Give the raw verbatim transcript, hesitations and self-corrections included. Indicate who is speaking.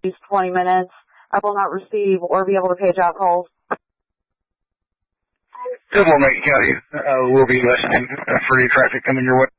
Speaker 1: least twenty minutes. I will not receive or be able to page out calls.
Speaker 2: Good, Macon County. Uh, we'll be listening uh, for any traffic coming your way.